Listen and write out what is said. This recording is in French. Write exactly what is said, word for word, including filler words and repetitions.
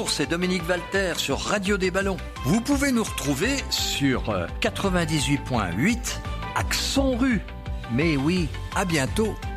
Bonjour, c'est Dominique Valter sur Radio des Ballons. Vous pouvez nous retrouver sur quatre-vingt-dix-huit virgule huit Accent Rue. Mais oui, à bientôt.